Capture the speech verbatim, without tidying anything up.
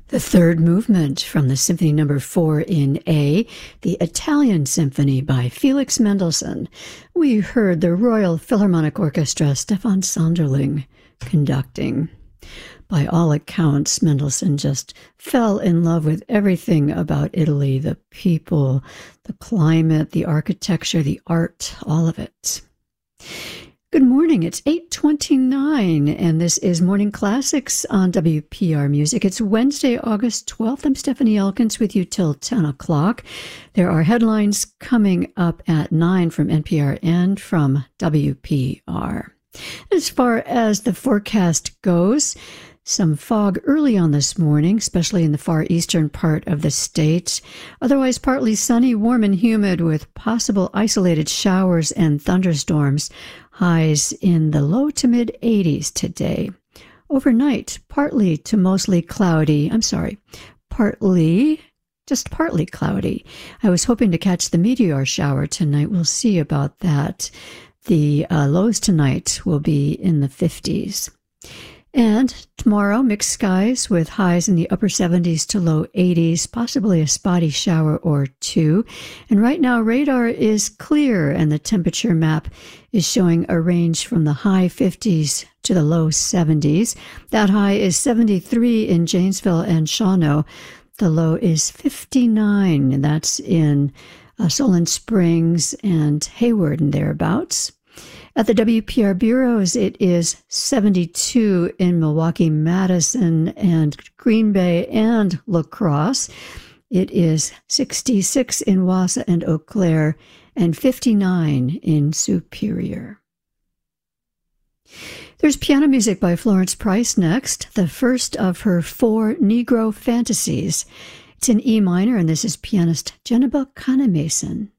The third movement from the Symphony Number four in A, the Italian Symphony by Felix Mendelssohn. We heard the Royal Philharmonic Orchestra, Stefan Sonderling, conducting. By all accounts, Mendelssohn just fell in love with everything about Italy, the people, the climate, the architecture, the art, all of it. Good morning, it's eight twenty-nine, and this is Morning Classics on W P R Music. It's Wednesday, August twelfth. I'm Stephanie Elkins with you till ten o'clock. There are headlines coming up at nine from N P R and from W P R. As far as the forecast goes, some fog early on this morning, especially in the far eastern part of the state. Otherwise, partly sunny, warm and humid with possible isolated showers and thunderstorms. Highs in the low to mid eighties today. Overnight, partly to mostly cloudy. I'm sorry, partly, just partly cloudy. I was hoping to catch the meteor shower tonight. We'll see about that. The uh, lows tonight will be in the fifties. And tomorrow, mixed skies with highs in the upper seventies to low eighties, possibly a spotty shower or two. And right now, radar is clear, and the temperature map is showing a range from the high fifties to the low seventies. That high is seventy-three in Janesville and Shawano. The low is fifty-nine, and that's in uh, Solon Springs and Hayward and thereabouts. At the W P R bureaus, it is seventy-two in Milwaukee, Madison, and Green Bay and La Crosse. It is sixty-six in Wausau and Eau Claire, and fifty-nine in Superior. There's piano music by Florence Price next, the first of her four Negro fantasies. It's in E minor, and this is pianist Jenniba Kana-Mason.